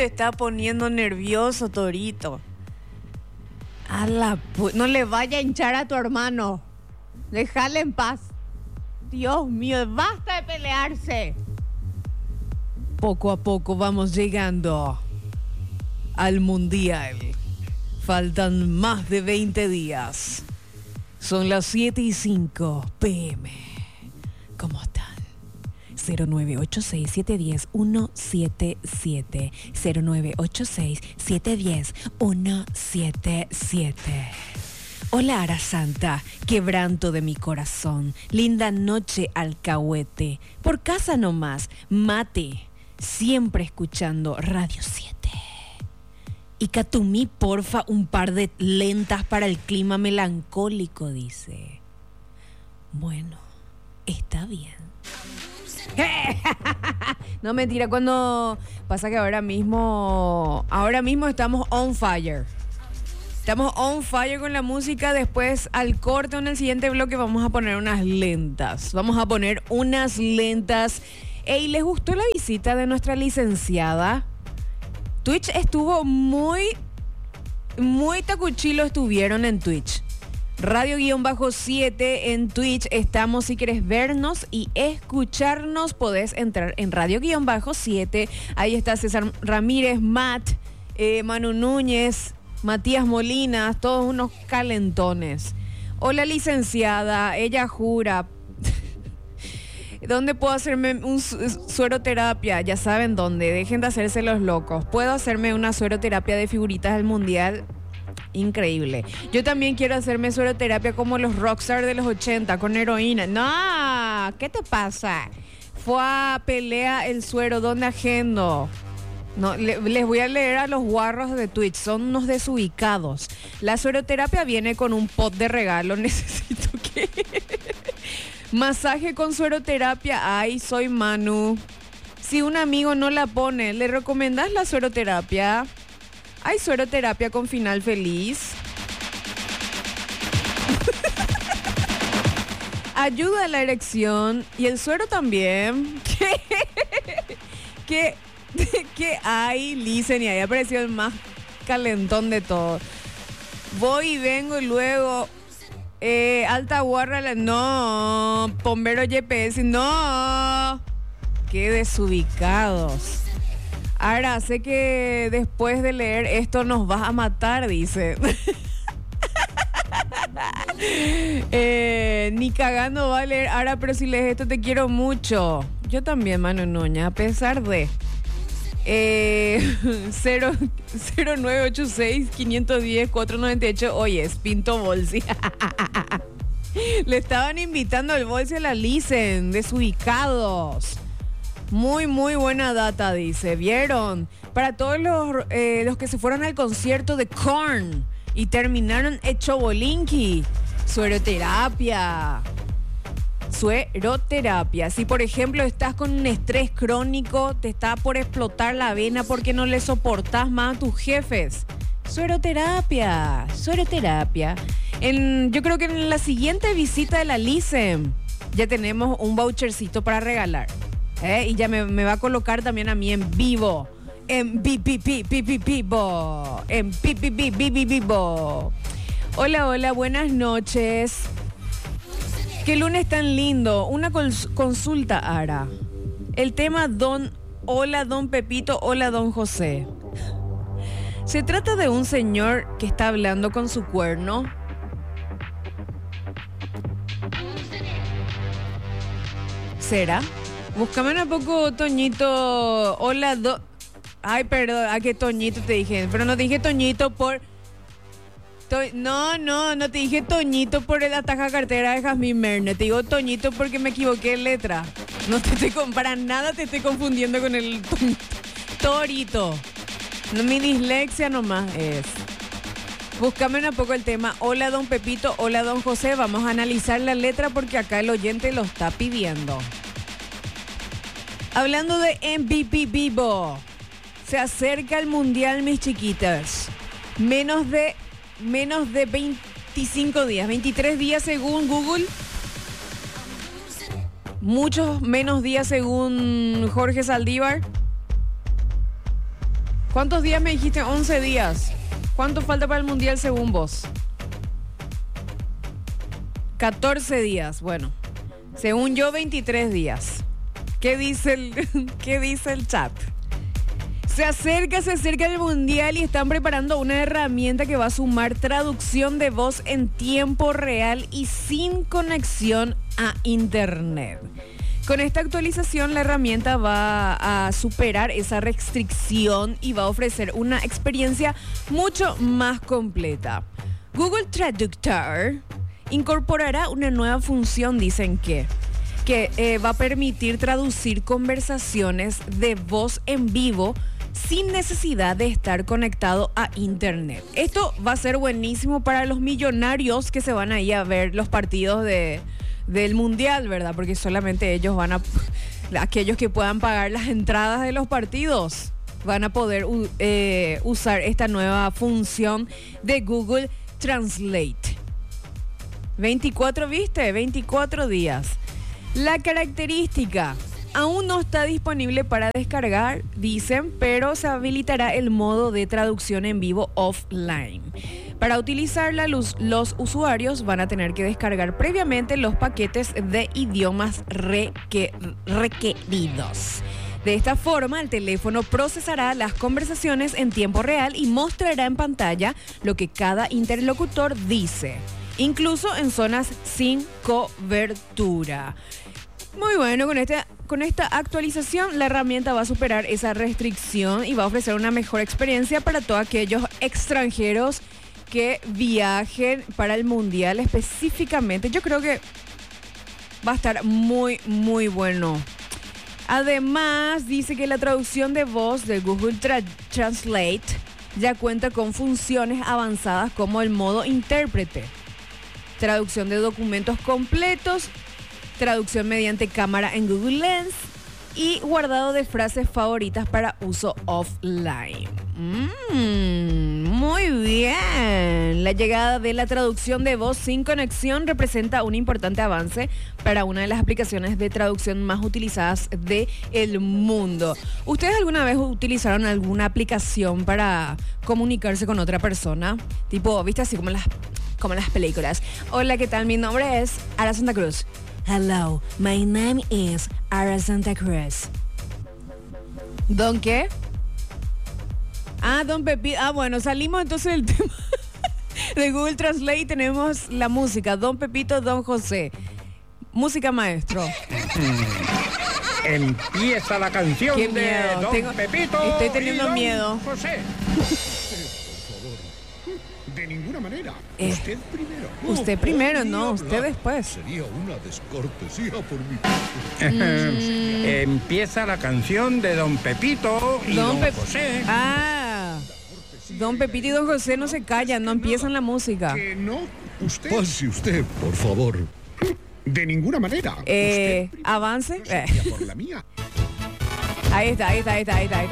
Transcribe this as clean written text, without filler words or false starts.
te está poniendo nervioso, Torito? No le vaya a hinchar a tu hermano. Déjale en paz. Dios mío, basta de pelearse. Poco a poco vamos llegando al Mundial. Faltan más de 20 días. Son las 7:05 p.m. ¿Cómo están? 0986-710-177. 0986-710-177. Hola, Ara Santa, quebranto de mi corazón. Linda noche, alcahuete. Por casa nomás, mate. Siempre escuchando Radio 7. Y Catumí, porfa, un par de lentas para el clima melancólico, dice. Bueno, está bien. No, mentira, cuando pasa que ahora mismo estamos on fire. Estamos on fire con la música. Después, al corte, en el siguiente bloque, vamos a poner unas lentas. Ey, ¿les gustó la visita de nuestra licenciada? Twitch estuvo muy tacuchilo estuvieron en Twitch. Radio-7 en Twitch estamos. Si querés vernos y escucharnos, podés entrar en Radio-7. Ahí está César Ramírez, Matt, Manu Núñez, Matías Molinas, todos unos calentones. Hola, licenciada, ella jura. ¿Dónde puedo hacerme un sueroterapia? Ya saben dónde, dejen de hacerse los locos. ¿Puedo hacerme una sueroterapia de figuritas del Mundial? Increíble. Yo también quiero hacerme sueroterapia como los rockstar de los 80 con heroína. No, ¿qué te pasa? Fue a pelea el suero, ¿dónde agendo? No, les voy a leer a los guarros de Twitch, son unos desubicados. La sueroterapia viene con un pot de regalo, necesito que... Masaje con sueroterapia, ay, soy Manu. Si un amigo no la pone, ¿le recomendás la sueroterapia? Hay sueroterapia con final feliz. Ayuda a la erección y el suero también. ¿Qué hay? Listen, y ahí apareció el más calentón de todo. Voy y vengo y luego... alta guarra, no. Bombero GPS, no. Qué desubicados. Ahora, sé que después de leer esto nos vas a matar, dice. Ni cagando va a leer. Ahora, pero si lees esto te quiero mucho. Yo también, Manu Núñez, a pesar de... 0986-510-498. Oye, es Pinto Bolsi. Le estaban invitando al Bolsi a la Licen. Desubicados. Muy buena data, dice. ¿Vieron? Para todos los que se fueron al concierto de Korn y terminaron hecho bolinqui. Sueroterapia. Si por ejemplo estás con un estrés crónico, te está por explotar la vena porque no le soportás más a tus jefes. Sueroterapia. Yo creo que en la siguiente visita de la Licem ya tenemos un vouchercito para regalar. Y ya me va a colocar también a mí en vivo. Vivo. Hola, buenas noches. Qué lunes tan lindo. Una consulta, Ara. El tema hola don Pepito, hola don José. ¿Se trata de un señor que está hablando con su cuerno? ¿Será? Búscame un poco, Toñito. Hola, ay, perdón, ¿a qué Toñito te dije? Pero no te dije Toñito por... No te dije Toñito por el ataja cartera de Jazmín Merne. Te digo Toñito porque me equivoqué en letra. No te estoy para nada te estoy confundiendo con el Torito. No, mi dislexia nomás es. Búscame un poco el tema. Hola don Pepito, hola don José. Vamos a analizar la letra porque acá el oyente lo está pidiendo. Hablando de MVP Vivo. Se acerca el Mundial, mis chiquitas. Menos de 25 días, 23 días según Google. Muchos menos días según Jorge Saldívar. ¿Cuántos días me dijiste? 11 días. ¿Cuánto falta para el Mundial según vos? 14 días. Bueno, según yo, 23 días. ¿Qué dice el chat? Se acerca el Mundial y están preparando una herramienta que va a sumar traducción de voz en tiempo real y sin conexión a Internet. Con esta actualización, la herramienta va a superar esa restricción y va a ofrecer una experiencia mucho más completa. Google Traductor incorporará una nueva función, dicen que va a permitir traducir conversaciones de voz en vivo sin necesidad de estar conectado a Internet. Esto va a ser buenísimo para los millonarios que se van a ir a ver los partidos del Mundial, ¿verdad? Porque solamente ellos aquellos que puedan pagar las entradas de los partidos, van a poder usar esta nueva función de Google Translate. 24 días. La característica aún no está disponible para descargar, dicen, pero se habilitará el modo de traducción en vivo offline. Para utilizarla, los usuarios van a tener que descargar previamente los paquetes de idiomas requeridos. De esta forma, el teléfono procesará las conversaciones en tiempo real y mostrará en pantalla lo que cada interlocutor dice, incluso en zonas sin cobertura. Muy bueno, con esta actualización la herramienta va a superar esa restricción y va a ofrecer una mejor experiencia para todos aquellos extranjeros que viajen para el Mundial específicamente. Yo creo que va a estar muy, muy bueno. Además, dice que la traducción de voz de Google Translate ya cuenta con funciones avanzadas como el modo intérprete, traducción de documentos completos, traducción mediante cámara en Google Lens y guardado de frases favoritas para uso offline. Muy bien. La llegada de la traducción de voz sin conexión representa un importante avance para una de las aplicaciones de traducción más utilizadas del mundo. ¿Ustedes alguna vez utilizaron alguna aplicación para comunicarse con otra persona? Tipo, ¿viste? Así como en las películas. Hola, ¿qué tal? Mi nombre es Ara Santa Cruz. Hello, my name is Ara Santa Cruz. ¿Don qué? Don Pepito. Bueno, salimos entonces del tema de Google Translate y tenemos la música. Don Pepito, Don José. Música maestro. Empieza la canción. Qué miedo. De Don Pepito. Estoy teniendo y Don miedo. José. De ninguna manera. Usted primero. Usted primero, no. Usted después. Sería una descortesía por mi parte. Empieza la canción de Don Pepito y Don José. Don Pepito y Don José no se callan, no empiezan la música. Que no. Usted. Pase usted, por favor. De ninguna manera. Avance. Por la mía. Ahí está.